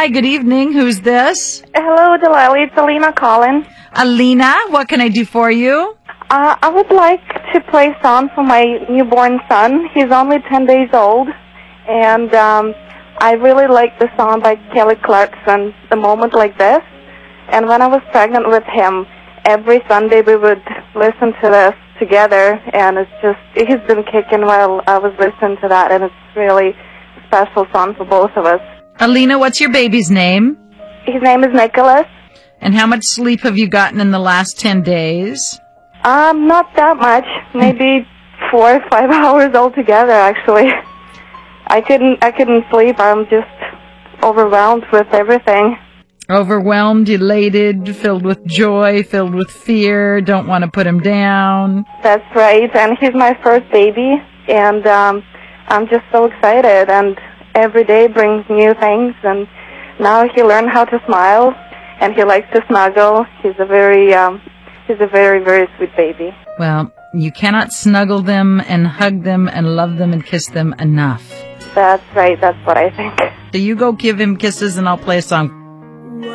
Hi, good evening. Who's this? Hello, Delilah. It's Alina calling. Alina, what can I do for you? I would like to play a song for my newborn son. He's only 10 days old, and I really like the song by Kelly Clarkson, The Moment Like This. And when I was pregnant with him, every Sunday we would listen to this together, and he's been kicking while I was listening to that, and it's really a special song for both of us. Alina, what's your baby's name? His name is Nicholas. And how much sleep have you gotten in the last 10 days? Not that much. Maybe 4 or 5 hours altogether, actually. I couldn't sleep. I'm just overwhelmed with everything. Overwhelmed, elated, filled with joy, filled with fear, don't want to put him down. That's right. And he's my first baby, and I'm just so excited. And every day brings new things. And now he learned how to smile, and he likes to snuggle. He's a very, very sweet baby. Well, you cannot snuggle them and hug them and love them and kiss them enough. That's right. That's what I think. So you go give him kisses and I'll play a song.